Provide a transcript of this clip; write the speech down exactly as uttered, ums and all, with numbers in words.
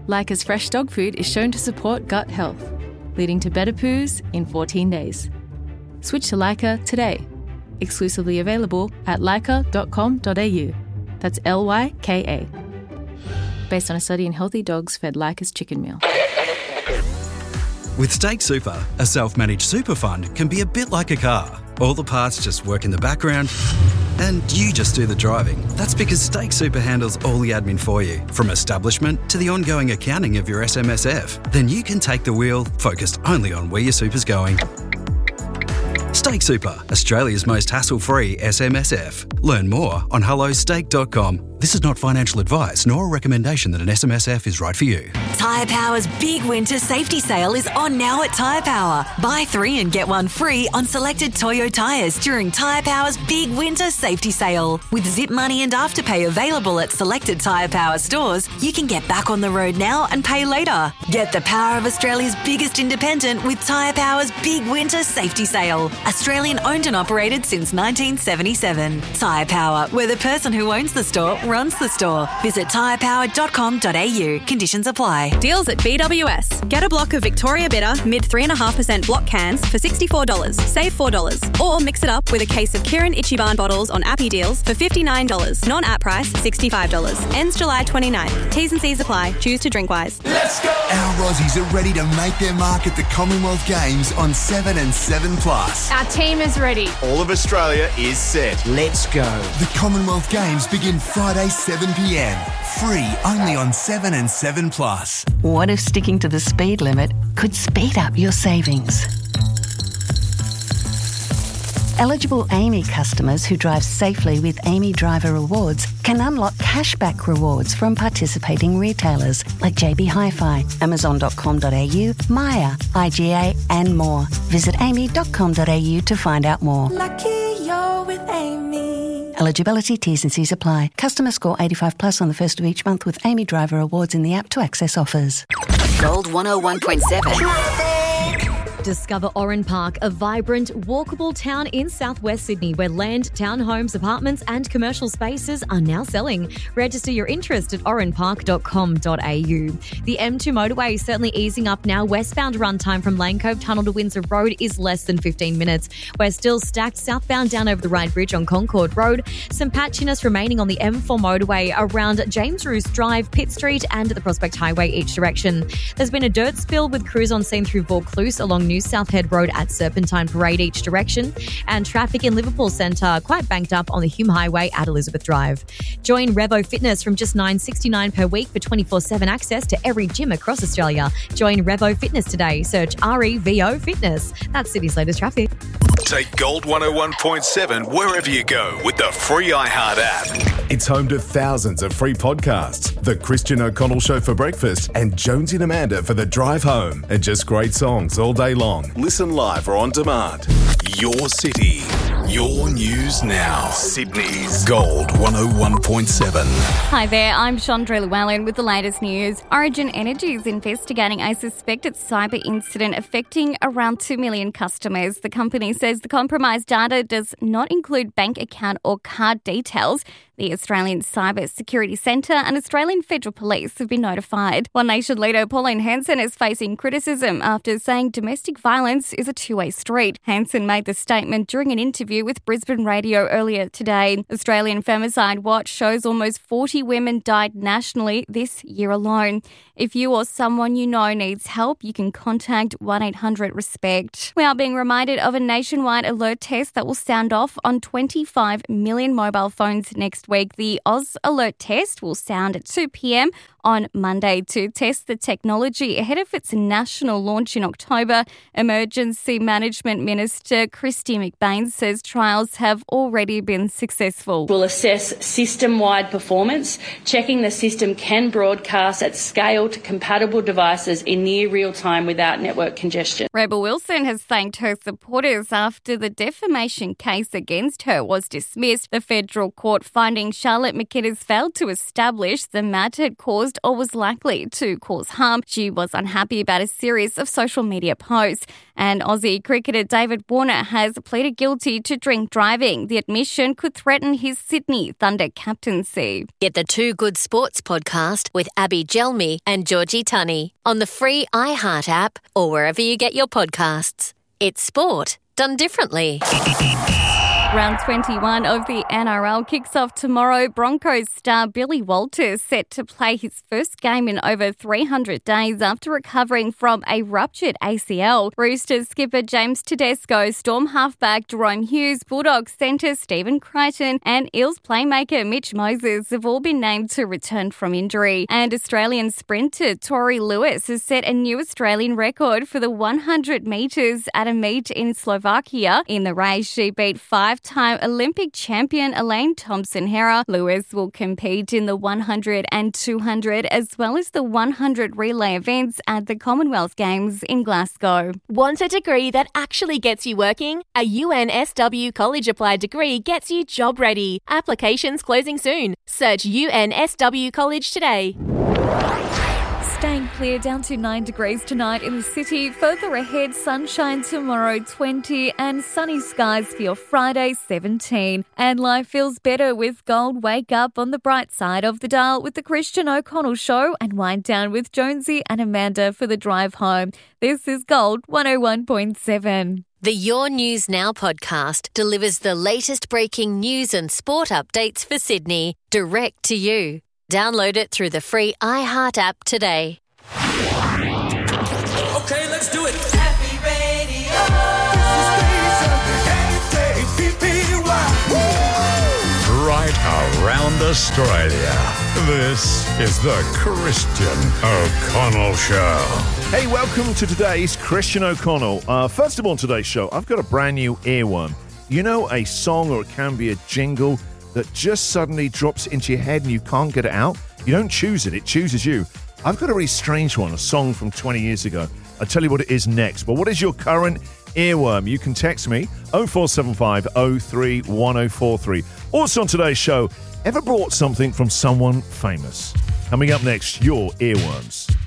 Leica's fresh dog food is shown to support gut health, leading to better poos in fourteen days. Switch to Leica today. Exclusively available at leica dot com dot a u. That's L Y K A. Based on a study in healthy dogs fed Leica's chicken meal. With Stake Super, a self-managed super fund can be a bit like a car. All the parts just work in the background and you just do the driving. That's because Stake Super handles all the admin for you, from establishment to the ongoing accounting of your S M S F. Then you can take the wheel, focused only on where your super's going. Stake Super, Australia's most hassle-free S M S F. Learn more on hello stake dot com. This is not financial advice nor a recommendation that an S M S F is right for you. Tyre Power's big winter safety sale is on now at Tyre Power. Buy three and get one free on selected Toyo tyres during Tyre Power's big winter safety sale. With Zip Money and Afterpay available at selected Tyre Power stores, you can get back on the road now and pay later. Get the power of Australia's biggest independent with Tyre Power's big winter safety sale. Australian owned and operated since nineteen seventy-seven. Tyre Power, where the person who owns the store runs the store. Visit tyre power dot com dot a u. Conditions apply. Deals at B W S. Get a block of Victoria Bitter mid three point five percent block cans for sixty-four dollars. Save four dollars. Or mix it up with a case of Kirin Ichiban bottles on Appy Deals for fifty-nine dollars. Non-app price, sixty-five dollars. Ends July twenty-ninth. T's and C's apply. Choose to drink wise. Let's go! Our Aussies are ready to make their mark at the Commonwealth Games on seven and seven plus. Our team is ready. All of Australia is set. Let's go. The Commonwealth Games begin Friday seven p m. Free only on seven and seven plus. What if sticking to the speed limit could speed up your savings? Eligible Amy customers who drive safely with Amy Driver Rewards can unlock cashback rewards from participating retailers like J B Hi-Fi, amazon dot com dot a u, Maya, I G A and more. Visit amy dot com dot a u to find out more. Lucky you're with Amy. Eligibility, T's and C's apply. Customer score eighty-five plus on the first of each month with Amy Driver Awards in the app to access offers. Gold one oh one point seven. Discover Oran Park, a vibrant, walkable town in southwest Sydney where land, townhomes, apartments and commercial spaces are now selling. Register your interest at oran park dot com dot a u. The M two motorway is certainly easing up now. Westbound run time from Lane Cove Tunnel to Windsor Road is less than fifteen minutes. We're still stacked southbound down over the Ryde Bridge on Concord Road. Some patchiness remaining on the M four motorway around James Roos Drive, Pitt Street and the Prospect Highway each direction. There's been a dirt spill with crews on scene through Vaucluse along New South Head Road at Serpentine Parade each direction, and traffic in Liverpool Centre quite banked up on the Hume Highway at Elizabeth Drive. Join Revo Fitness from just nine dollars sixty-nine per week for twenty-four seven access to every gym across Australia. Join Revo Fitness today. Search R E V O Fitness. That's City's latest traffic. Take Gold one oh one point seven wherever you go with the free iHeart app. It's home to thousands of free podcasts. The Christian O'Connell Show for breakfast and Jonesy and Amanda for the drive home. And just great songs all day long. Listen live or on demand. Your city, your news now. Sydney's Gold one oh one point seven. Hi there, I'm Chandra Llewellyn with the latest news. Origin Energy is investigating a suspected cyber incident affecting around two million customers. The company says the compromised data does not include bank account or card details. The Australian Cyber Security Centre and Australian Federal Police have been notified. One Nation leader Pauline Hanson is facing criticism after saying domestic violence is a two-way street. Hanson made the statement during an interview with Brisbane Radio earlier today. Australian Femicide Watch shows almost forty women died nationally this year alone. If you or someone you know needs help, you can contact one eight hundred RESPECT. We are being reminded of a nationwide alert test that will sound off on twenty-five million mobile phones next week. The Oz Alert test will sound at two p m on Monday to test the technology ahead of its national launch in October. Emergency Management Minister Kristy McBain says trials have already been successful. We'll assess system-wide performance, checking the system can broadcast at scale to compatible devices in near real time without network congestion. Rebel Wilson has thanked her supporters after the defamation case against her was dismissed. The federal court finally finding Charlotte McKenna's failed to establish the mat had caused or was likely to cause harm. She was unhappy about a series of social media posts. And Aussie cricketer David Warner has pleaded guilty to drink driving. The admission could threaten his Sydney Thunder captaincy. Get the Two Good Sports podcast with Abby Gelmi and Georgie Tunney on the free iHeart app or wherever you get your podcasts. It's sport done differently. Round twenty-one of the N R L kicks off tomorrow. Broncos star Billy Walters set to play his first game in over three hundred days after recovering from a ruptured A C L. Roosters skipper James Tedesco, Storm halfback Jerome Hughes, Bulldogs centre Stephen Crichton and Eels playmaker Mitch Moses have all been named to return from injury. And Australian sprinter Tori Lewis has set a new Australian record for the one hundred metres at a meet in Slovakia. In the race, she beat five time Olympic champion Elaine Thompson-Herah. Lewis will compete in the one hundred and two hundred as well as the one hundred relay events at the Commonwealth Games in Glasgow. Want a degree that actually gets you working? A U N S W college applied degree gets you job ready. Applications closing soon. Search U N S W College today. Staying clear, down to nine degrees tonight in the city. Further ahead, sunshine tomorrow, twenty, and sunny skies for your Friday, seventeen. And life feels better with Gold. Wake up on the bright side of the dial with the Christian O'Connell Show and wind down with Jonesy and Amanda for the drive home. This is Gold one oh one point seven. The Your News Now podcast delivers the latest breaking news and sport updates for Sydney direct to you. Download it through the free iHeart app today. Okay, let's do it. Happy Radio. Right around Australia. This is the Christian O'Connell Show. Hey, welcome to today's Christian O'Connell. Uh, first of all, on today's show, I've got a brand new earworm. You know, a song or it can be a jingle that just suddenly drops into your head and you can't get it out. You don't choose it, it chooses you. I've got a really strange one, a song from twenty years ago. I'll tell you what it is next. But what is your current earworm? You can text me oh four seven five oh three one oh four three. Also on today's show, ever bought something from someone famous? Coming up next, your earworms.